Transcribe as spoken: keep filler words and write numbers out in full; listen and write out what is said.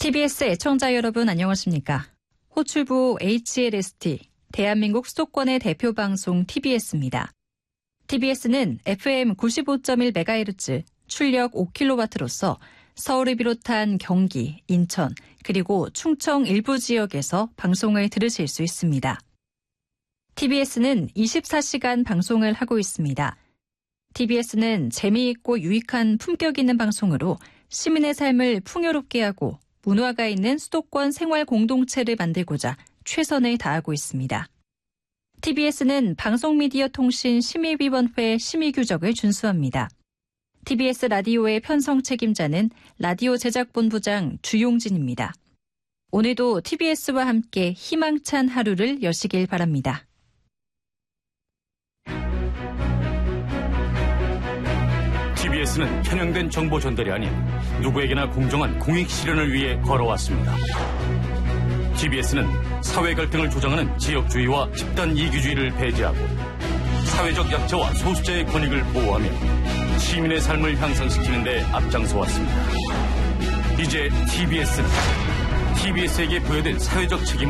티비에스 애청자 여러분 안녕하십니까? 호출부 에이치엘에스티, 대한민국 수도권의 대표 방송 티비에스입니다. 티비에스는 에프엠 구십오 점 일 메가헤르츠, 출력 오 킬로와트로서 서울을 비롯한 경기, 인천, 그리고 충청 일부 지역에서 방송을 들으실 수 있습니다. 티비에스는 이십사 시간 방송을 하고 있습니다. 티비에스는 재미있고 유익한 품격 있는 방송으로 시민의 삶을 풍요롭게 하고 문화가 있는 수도권 생활 공동체를 만들고자 최선을 다하고 있습니다. 티비에스는 방송미디어통신심의위원회 심의규정을 준수합니다. 티비에스 라디오의 편성 책임자는 라디오 제작본부장 주용진입니다. 오늘도 티비에스와 함께 희망찬 하루를 여시길 바랍니다. 티비에스는 편향된 정보 전달이 아닌 누구에게나 공정한 공익 실현을 위해 걸어왔습니다. 티비에스는 사회 갈등을 조장하는 지역주의와 집단 이기주의를 배제하고 사회적 약자와 소수자의 권익을 보호하며 시민의 삶을 향상시키는 데 앞장서 왔습니다. 이제 티비에스는 티비에스에게 부여된 사회적 책임을